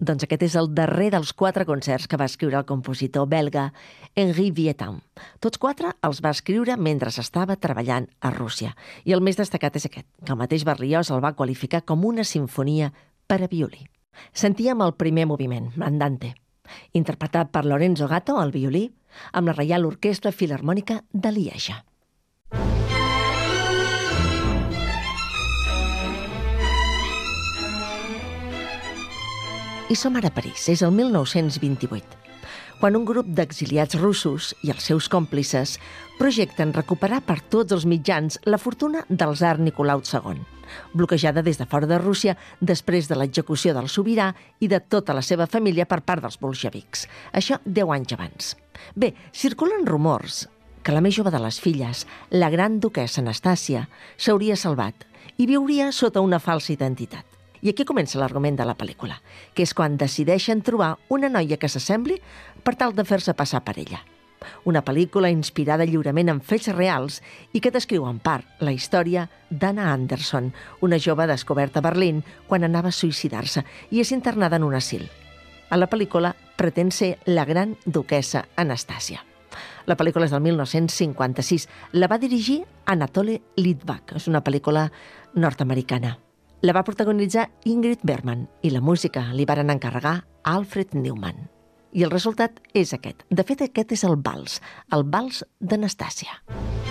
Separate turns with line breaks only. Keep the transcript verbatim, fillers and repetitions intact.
Doncs aquest és el darrer dels quatre concerts que va escriure el compositor belga Henri Vietam. Tots quatre els va escriure mentre estava treballant a Rússia. I el més destacat és aquest, que el mateix Berlioz el va qualificar com una sinfonia per a violí. Sentíem el primer moviment, Andante, interpretat per Lorenzo Gatto, al violí, amb la Reial Orquestra Filharmònica de Lieja. I som ara a París, és el mil nou-cents vint-i-vuit, quan un grup d'exiliats russos i els seus còmplices projecten recuperar per tots els mitjans la fortuna del tsar Nicolau segon, bloquejada des de fora de Rússia després de l'execució del sobirà i de tota la seva família per part dels bolxevics. Això deu anys abans. Bé, circulen rumors que la més jove de les filles, la gran duquessa Anastàcia, s'hauria salvat i viuria sota una falsa identitat. I aquí comença l'argument de la pel·lícula, que és quan decideixen trobar una noia que s'assembli per tal de fer-se passar per ella. Una pel·lícula inspirada lliurement en fets reals i que descriu en part la història d'Anna Anderson, una jove descoberta a Berlín quan anava a suïcidar-se i és internada en un asil. A la pel·lícula pretén ser la gran duquessa Anastàcia. La pel·lícula és del mil nou-cents cinquanta-sis. La va dirigir Anatole Litvak. És una pel·lícula nord-americana. La va protagonitzar Ingrid Bergman i la música li varen encarregar Alfred Newman. I el resultat és aquest. De fet, aquest és el vals, el vals d'Anastàcia.